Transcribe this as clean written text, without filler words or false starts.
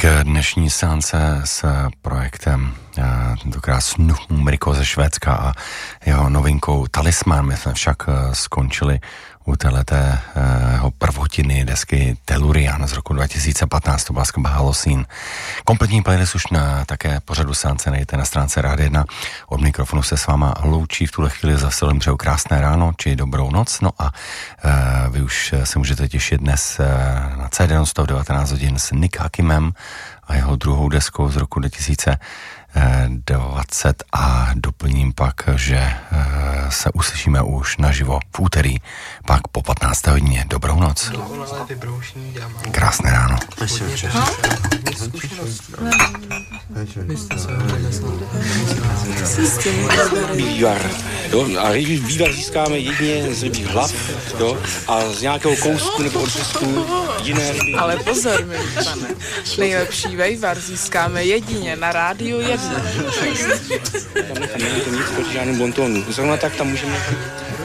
dnešní seance s projektem tentokrát Snuff Mriko ze Švédska a jeho novinkou Talisman. My jsme však skončili u téhleteho prvotiny desky Tellurian z roku 2015, to byla skladba Halocene. Kompletní playlist už na také pořadu seance najdete na stránce Rádia 1. Od mikrofonu se s váma loučí v tuhle chvíli za vselem přeju krásné ráno či dobrou noc. No a vy už se můžete těšit dnes na CD non-stop 19 hodin s Nick Hakimem a jeho druhou deskou z roku 2020 a doplním pak, že se uslyšíme už naživo v úterý, pak po 15. hodině. Dobrou noc. Krásné ráno. Vývar. A vývar získáme jedině z rybích hlav, jo, a z nějakého kousku nebo odřezku jiné ryby. Ale pozor, mi pane, nejlepší vývar získáme jedině na Rádiu 1. Tam není to nic proti žádným bontonu. Zrovna tak tam můžeme